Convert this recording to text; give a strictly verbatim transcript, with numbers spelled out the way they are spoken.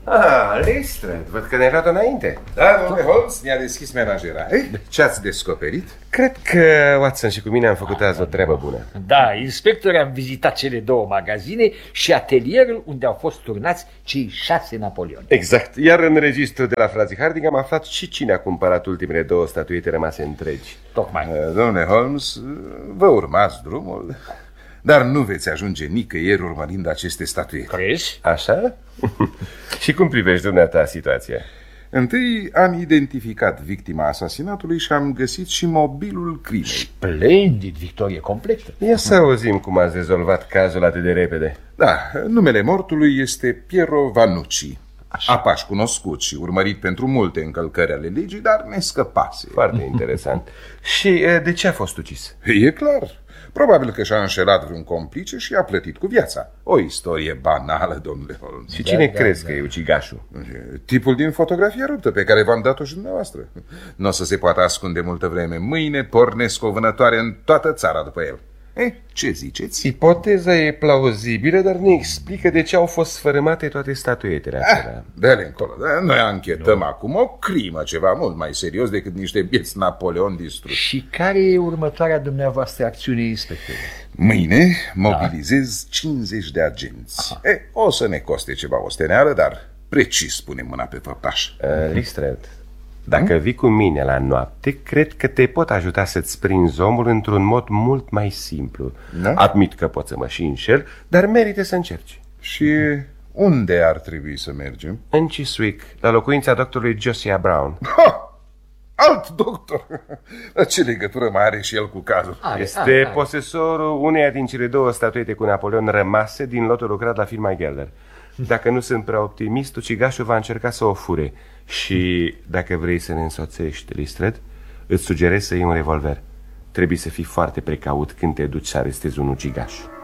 Ah, Lestrade, văd că ne-ai luat înainte. Da, domnule Holmes, mi-a deschis menajera. Ce ați descoperit? Cred că Watson și cu mine am făcut azi o treabă bună. Da, inspector, am vizitat cele două magazine și atelierul unde au fost turnați cei șase Napoleon. Exact, iar în registru de la frații Harding am aflat și cine a cumpărat ultimele două statuete rămase întregi. Tocmai. Domnule Holmes, vă urmați drumul, dar nu veți ajunge nicăieri urmărind aceste statuete. Crezi? Așa? Și cum privești dumneata situația? Întâi am identificat victima asasinatului și am găsit și mobilul crimei. Splendid, victorie completă. Ia să auzim cum ați rezolvat cazul atât de repede. Da, numele mortului este Piero Vannucci. Așa. Apaș cunoscut și urmărit pentru multe încălcări ale legii, dar ne scăpase. Foarte interesant. Și de ce a fost ucis? E clar. Probabil că și-a înșelat vreun complice și a plătit cu viața. O istorie banală, domnule Holmes. Și cine da, crezi da, că da. e ucigașul? Tipul din fotografia ruptă pe care v-am dat-o și dumneavoastră. Nu o să se poată ascunde multă vreme. Mâine pornesc o vânătoare în toată țara după el. Eh, ce ziceți? Ipoteza e plauzibilă, dar ne explică de ce au fost sfărâmate toate statuetele acelea. Ah, dă-le încolo. Da? Noi anchetăm nu. acum o crimă, ceva mult mai serios decât niște bieți Napoleon distruși. Și care e următoarea dumneavoastră acțiune, inspector? Mâine mobilizez da. cincizeci de agenți. Eh, o să ne coste ceva osteneală, dar precis punem mâna pe făptaș. Uh, Lestrade, dacă vii cu mine la noapte, cred că te pot ajuta să-ți prinzi omul într-un mod mult mai simplu. Da? Admit că pot să mă și înșel, dar merită să încerci. Și unde ar trebui să mergem? În Chiswick, la locuința doctorului Josiah Brown. Ha! Alt doctor! Ce legătură mai are și el cu cazul? Are, este are, are. posesorul uneia din cele două statuete cu Napoleon rămase din lotul lucrat la firma Gelder. Dacă nu sunt prea optimist, ucigașul va încerca să o fure. Și dacă vrei să ne însoțești, Lestrade, îți sugerez să iei un revolver. Trebuie să fii foarte precaut când te duci să arestezi un ucigaș.